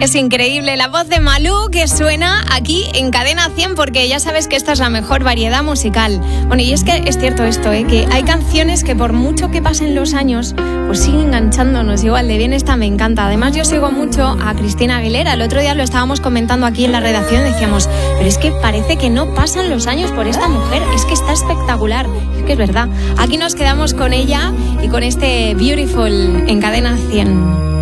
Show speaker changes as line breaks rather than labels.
Es increíble la voz de Malú que suena aquí en Cadena 100, porque ya sabes que esta es la mejor variedad musical. Bueno, y es que es cierto esto, que hay canciones que por mucho que pasen los años, pues siguen enganchándonos igual de bien. Esta me encanta. Además, yo sigo mucho a Cristina Aguilera. El otro día lo estábamos comentando aquí en la redacción, decíamos, pero es que parece que no pasan los años por esta mujer, es que está espectacular. Es que es verdad. Aquí nos quedamos con ella y con este Beautiful en Cadena 100.